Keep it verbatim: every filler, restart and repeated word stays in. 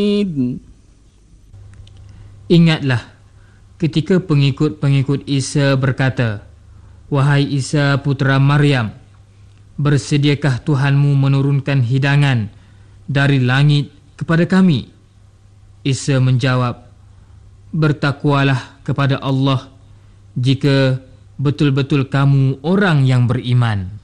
Ingatlah ketika pengikut-pengikut Isa berkata, "Wahai Isa putera Maryam, bersediakah Tuhanmu menurunkan hidangan dari langit kepada kami?" Isa menjawab, "Bertakwalah kepada Allah jika betul-betul kamu orang yang beriman."